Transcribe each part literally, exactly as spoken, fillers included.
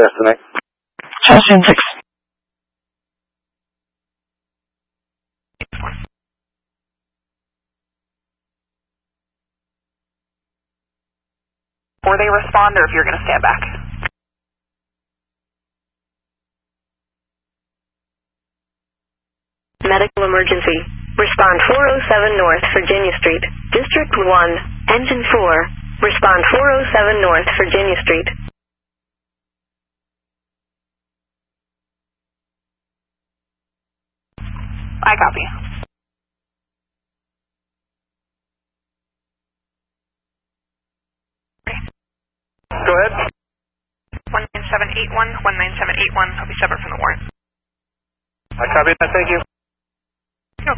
Destinate. Charleston six. Or they respond, or if you're going to stand back. Medical emergency. Respond four oh seven North Virginia Street. District one, Engine four. Respond four oh seven North Virginia Street. I copy. Go ahead. one nine seven eight one, one nine seven eight one. I'll be separate from the warrant. I copy that, thank you. No.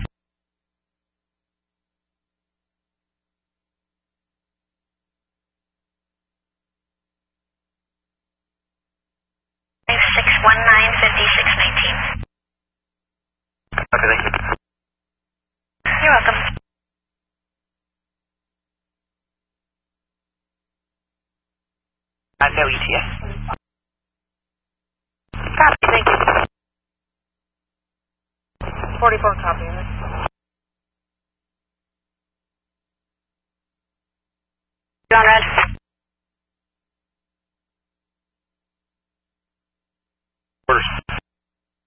six one nine, five six one nine. Okay, thank you. You're welcome. Uh, no E T S. Copy, thank you. forty-four copy. John Red.